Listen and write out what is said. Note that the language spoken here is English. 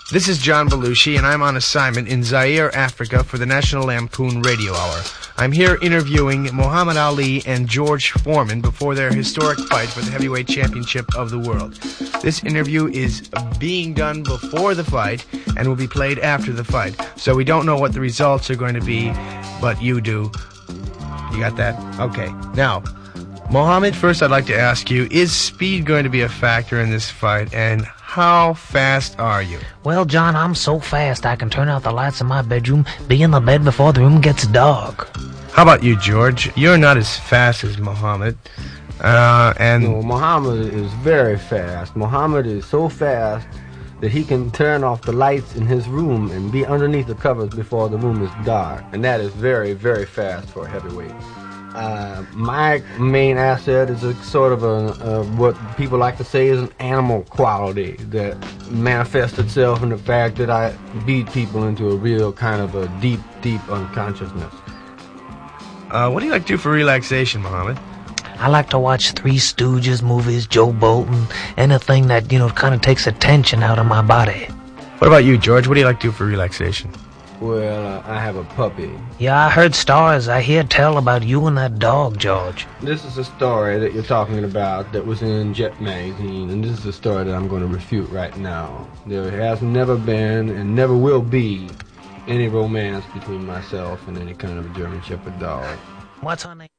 This is John Belushi, and I'm on assignment in Zaire, Africa, for the National Lampoon Radio Hour. I'm here interviewing Muhammad Ali and George Foreman before their historic fight for the heavyweight championship of the world. This interview is being done before the fight and will be played after the fight, so we don't know what the results are going to be, but you do. You got that? Okay. Now, Muhammad, first I'd like to ask you, is speed going to be a factor in this fight, and how fast are you? Well, John, I'm so fast I can turn out the lights in my bedroom, be in the bed before the room gets dark. How about you, George? You're not as fast as Muhammad. No, Muhammad is very fast. Muhammad is so fast that he can turn off the lights in his room and be underneath the covers before the room is dark. And that is very, very fast for a heavyweight. My main asset is a sort of what people like to say is an animal quality that manifests itself in the fact that I beat people into a real kind of a deep, deep unconsciousness. What do you like to do for relaxation, Muhammad? I like to watch Three Stooges movies, Joe Bolton, anything that, kind of takes attention out of my body. What about you, George? What do you like to do for relaxation? Well, I have a puppy. Yeah, I heard stories. I hear tell about you and that dog, George. This is a story that you're talking about that was in Jet magazine, and this is a story that I'm going to refute right now. There has never been and never will be any romance between myself and any kind of a German Shepherd dog. What's her name?